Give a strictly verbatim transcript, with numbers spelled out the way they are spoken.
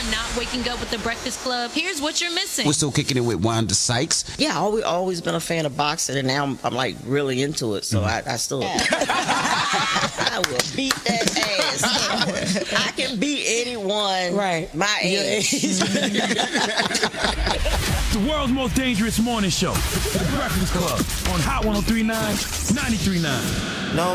not waking up with the Breakfast Club, here's what you're missing. We're still kicking it with Wanda Sykes. Yeah, I always, always been a fan of boxing, and now I'm, I'm like really into it. So I, I still, I will beat that ass. I can beat anyone, right? My age. The world's most dangerous morning show, The Breakfast Club, on Hot one oh three point nine, ninety-three point nine. No.